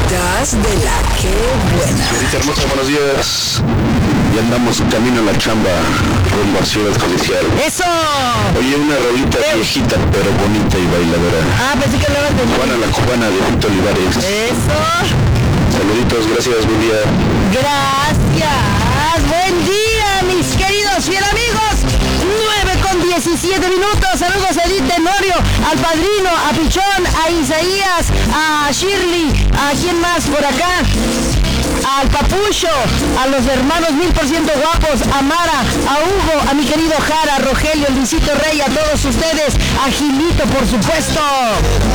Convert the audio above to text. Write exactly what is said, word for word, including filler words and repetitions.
podcast de La Que Buena. Señorita hermosa, buenos días. Ya andamos camino a la chamba rumbo a Ciudad Judicial. ¡Eso! Oye, una rolita ¿Qué? viejita pero bonita y bailadora. Ah, pensé que hablabas de... Juana la Cubana de Vito Olivares. ¡Eso! Saluditos, gracias, buen día. Gracias. Buen día, mis queridos fiel amigos. nueve con diecisiete minutos. Saludos a Edith Tenorio, al Padrino, a Pichón, a Isaías, a Shirley, a quién más por acá, al Papucho, a los hermanos mil por ciento guapos, a Mara, a Hugo, a mi querido Jara, a Rogelio, Luisito Rey, a todos ustedes, a Gilito, por supuesto.